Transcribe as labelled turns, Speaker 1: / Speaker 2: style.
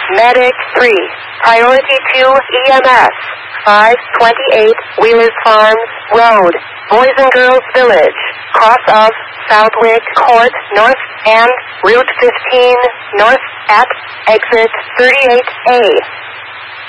Speaker 1: Medic 3. Priority 2 EMS. 528 Wheelers Farms Road, Boys and Girls Village, cross of Southwick Court North and Route 15 North at exit 38A.